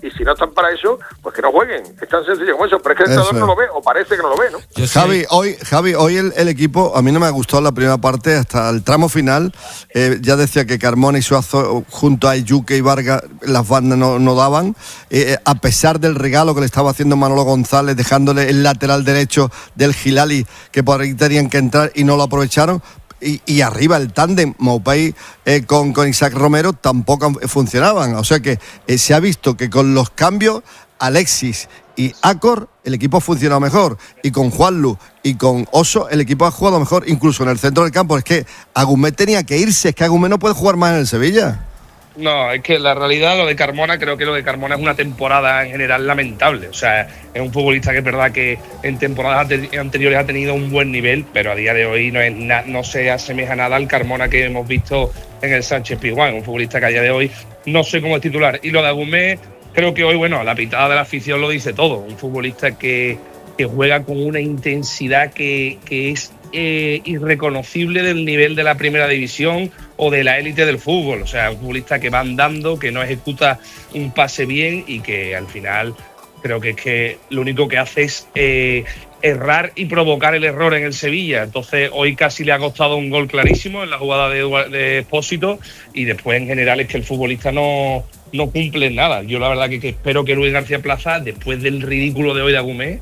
y si no están para eso, pues que no jueguen. Es tan sencillo como eso, pero es que el entrenador no lo ve, o parece que no lo ve, ¿no? Javi, hoy el equipo, a mí no me ha gustado la primera parte, hasta el tramo final. Ya decía que Carmona y Suazo, junto a Yuque y Vargas, las bandas no daban. A pesar del regalo que le estaba haciendo Manolo González, dejándole el lateral derecho del Gilali, que por ahí tenían que entrar y no lo aprovecharon. Y arriba el tándem Maupay con Isaac Romero tampoco funcionaban. O sea que se ha visto que con los cambios, Alexis y Acor, el equipo ha funcionado mejor. Y con Juanlu y con Oso, el equipo ha jugado mejor, incluso en el centro del campo. Es que Agumé tenía que irse, es que Agumé no puede jugar más en el Sevilla. No, es que la realidad, creo que lo de Carmona es una temporada en general lamentable. O sea, es un futbolista que es verdad que en temporadas anteriores ha tenido un buen nivel, pero a día de hoy no se asemeja nada al Carmona que hemos visto en el Sánchez Pizjuán. Un futbolista que a día de hoy no sé cómo es titular. Y lo de Agumé, creo que hoy, la pintada de la afición lo dice todo. Un futbolista que juega con una intensidad que es irreconocible del nivel de la primera división o de la élite del fútbol. O sea, un futbolista que va andando, que no ejecuta un pase bien y que al final creo que es que lo único que hace es errar y provocar el error en el Sevilla. Entonces hoy casi le ha costado un gol clarísimo en la jugada de Expósito, y después en general es que el futbolista no cumple nada. Yo la verdad que espero que Luis García Plaza, después del ridículo de hoy de Agumé,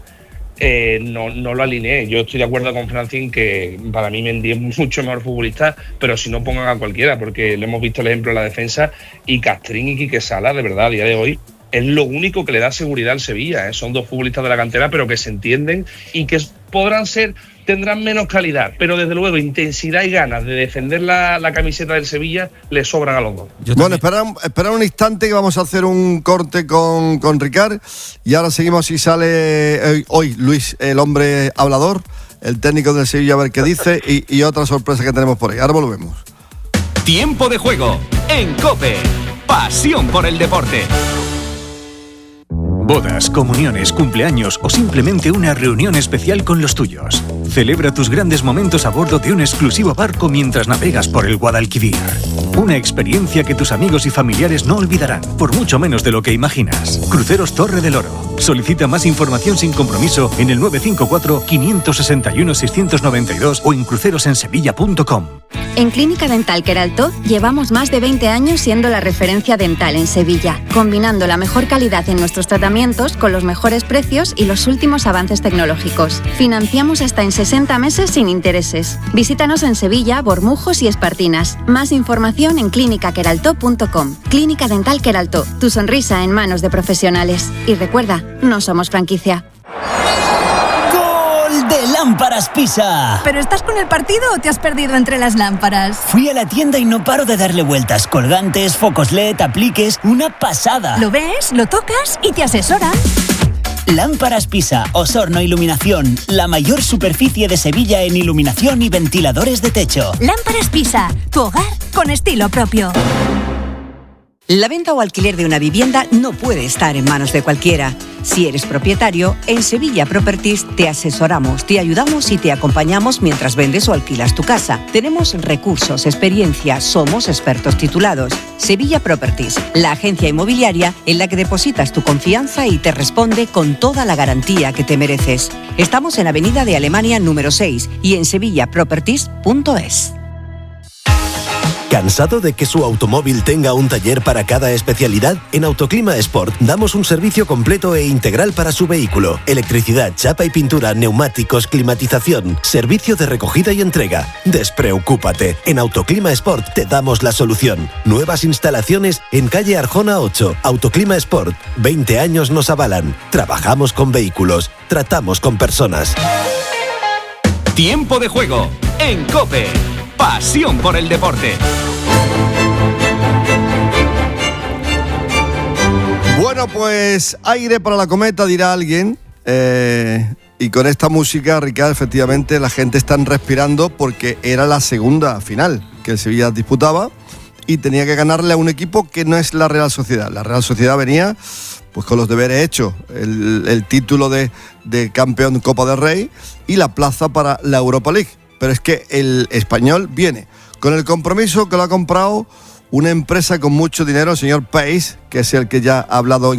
no lo alineé. Yo estoy de acuerdo con Francín que para mí Mendy es mucho mejor futbolista, pero si no, pongan a cualquiera, porque le hemos visto el ejemplo en la defensa, y Castrín y Quique Sala, de verdad, a día de hoy es lo único que le da seguridad al Sevilla. Son dos futbolistas de la cantera, pero que se entienden y que tendrán menos calidad, pero desde luego intensidad y ganas de defender la camiseta del Sevilla le sobran a los dos. Bueno, espera un instante que vamos a hacer un corte con Ricard, y ahora seguimos si sale hoy Luis, el hombre hablador, el técnico del Sevilla, a ver qué dice, y otra sorpresa que tenemos por ahí. Ahora volvemos. Tiempo de juego en COPE. Pasión por el deporte. Bodas, comuniones, cumpleaños o simplemente una reunión especial con los tuyos. Celebra tus grandes momentos a bordo de un exclusivo barco mientras navegas por el Guadalquivir. Una experiencia que tus amigos y familiares no olvidarán, por mucho menos de lo que imaginas. Cruceros Torre del Oro. Solicita más información sin compromiso en el 954-561-692 o en crucerosensevilla.com. En Clínica Dental Queraltó llevamos más de 20 años siendo la referencia dental en Sevilla, combinando la mejor calidad en nuestros tratamientos con los mejores precios y los últimos avances tecnológicos. Financiamos hasta en 60 meses sin intereses. Visítanos en Sevilla, Bormujos y Espartinas. Más información en clínicaqueraltó.com. Clínica Dental Queraltó, tu sonrisa en manos de profesionales. Y recuerda, no somos franquicia. De Lámparas Pisa. ¿Pero estás con el partido o te has perdido entre las lámparas? Fui a la tienda y no paro de darle vueltas. Colgantes, focos LED, apliques, una pasada. Lo ves, lo tocas y te asesoran. Lámparas Pisa, Osorno Iluminación, la mayor superficie de Sevilla en iluminación y ventiladores de techo. Lámparas Pisa, tu hogar con estilo propio. La venta o alquiler de una vivienda no puede estar en manos de cualquiera. Si eres propietario, en Sevilla Properties te asesoramos, te ayudamos y te acompañamos mientras vendes o alquilas tu casa. Tenemos recursos, experiencia, somos expertos titulados. Sevilla Properties, la agencia inmobiliaria en la que depositas tu confianza y te responde con toda la garantía que te mereces. Estamos en Avenida de Alemania número 6 y en sevillaproperties.es. ¿Cansado de que su automóvil tenga un taller para cada especialidad? En Autoclima Sport damos un servicio completo e integral para su vehículo. Electricidad, chapa y pintura, neumáticos, climatización, servicio de recogida y entrega. Despreocúpate, en Autoclima Sport te damos la solución. Nuevas instalaciones en calle Arjona 8. Autoclima Sport, 20 años nos avalan. Trabajamos con vehículos, tratamos con personas. Tiempo de juego en COPE. Pasión por el deporte. Bueno, pues aire para la cometa, dirá alguien. Y con esta música, Ricard, efectivamente la gente está respirando porque era la segunda final que el Sevilla disputaba y tenía que ganarle a un equipo que no es la Real Sociedad. La Real Sociedad venía pues con los deberes hechos, el título de campeón Copa del Rey y la plaza para la Europa League. Pero es que el Español viene con el compromiso que lo ha comprado una empresa con mucho dinero, el señor Pace, que es el que ya ha hablado